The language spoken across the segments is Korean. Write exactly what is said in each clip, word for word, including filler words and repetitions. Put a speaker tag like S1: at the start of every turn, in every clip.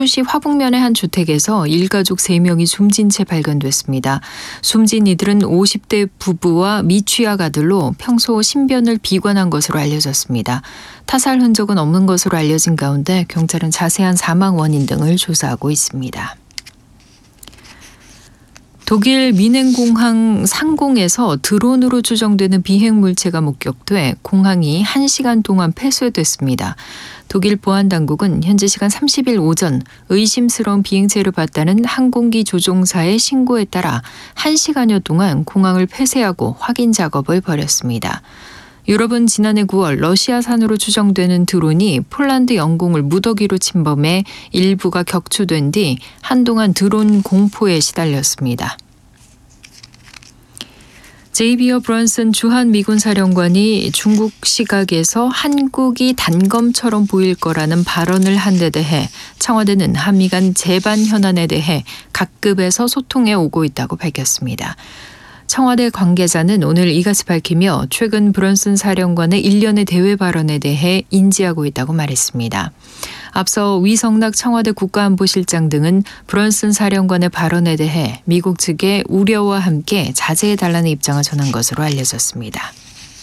S1: 시 화북면의 한 주택에서 일가족 세 명이 숨진 채 발견됐습니다. 숨진 이들은 오십 대 부부와 미취학 아들로 평소 신변을 비관한 것으로 알려졌습니다. 타살 흔적은 없는 것으로 알려진 가운데 경찰은 자세한 사망 원인 등을 조사하고 있습니다. 독일 미넨공항 상공에서 드론으로 추정되는 비행 물체가 목격돼 공항이 한 시간 동안 폐쇄됐습니다. 독일 보안당국은 현지 시간 삼십 일 오전 의심스러운 비행체를 봤다는 항공기 조종사의 신고에 따라 한 시간여 동안 공항을 폐쇄하고 확인 작업을 벌였습니다. 유럽은 지난해 구월 러시아산으로 추정되는 드론이 폴란드 영공을 무더기로 침범해 일부가 격추된 뒤 한동안 드론 공포에 시달렸습니다. 제이비어 브런슨 주한 미군 사령관이 중국 시각에서 한국이 단검처럼 보일 거라는 발언을 한 데 대해 청와대는 한미 간 재반 현안에 대해 각급에서 소통해 오고 있다고 밝혔습니다. 청와대 관계자는 오늘 이같이 밝히며 최근 브런슨 사령관의 일련의 대외 발언에 대해 인지하고 있다고 말했습니다. 앞서 위성락 청와대 국가안보실장 등은 브런슨 사령관의 발언에 대해 미국 측에 우려와 함께 자제해달라는 입장을 전한 것으로 알려졌습니다.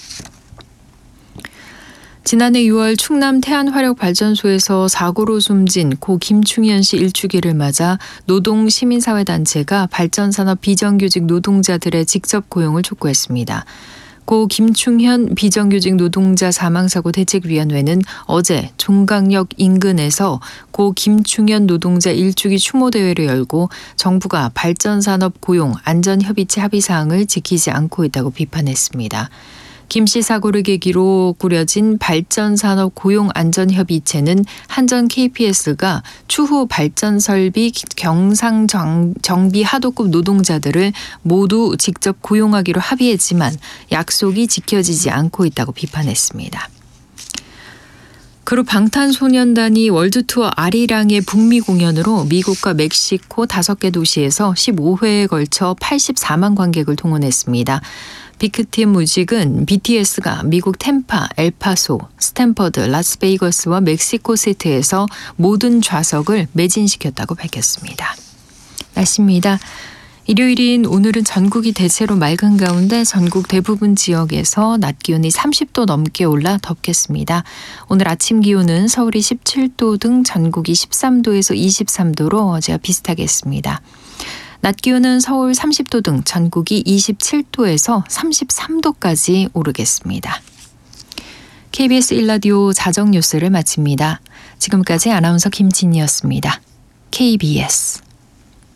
S1: 지난해 유월 충남 태안화력발전소에서 사고로 숨진 고 김충현 씨 일주기를 맞아 노동시민사회단체가 발전산업 비정규직 노동자들의 직접 고용을 촉구했습니다. 고 김충현 비정규직 노동자 사망사고 대책위원회는 어제 종강역 인근에서 고 김충현 노동자 일주기 추모대회를 열고 정부가 발전산업 고용 안전협의체 합의사항을 지키지 않고 있다고 비판했습니다. 김 씨 사고를 계기로 꾸려진 발전산업 고용안전협의체는 한전 케이피에스가 추후 발전설비 경상정비 하도급 노동자들을 모두 직접 고용하기로 합의했지만 약속이 지켜지지 않고 있다고 비판했습니다. 그룹 방탄소년단이 월드투어 아리랑의 북미 공연으로 미국과 멕시코 다섯 개 도시에서 십오 회에 걸쳐 팔십사만 관객을 동원했습니다. 빅팀 뮤직은 비티에스가 미국 템파, 엘파소, 스탠퍼드, 라스베이거스와 멕시코시티에서 모든 좌석을 매진시켰다고 밝혔습니다. 날씨입니다. 일요일인 오늘은 전국이 대체로 맑은 가운데 전국 대부분 지역에서 낮 기온이 삼십 도 넘게 올라 덥겠습니다. 오늘 아침 기온은 서울이 십칠 도 등 전국이 십삼 도에서 이십삼 도로 어제와 비슷하겠습니다. 낮 기온은 서울 삼십 도 등 전국이 이십칠 도에서 삼십삼 도까지 오르겠습니다. 케이비에스 일 라디오 자정 뉴스를 마칩니다. 지금까지 아나운서 김진희였습니다. 케이비에스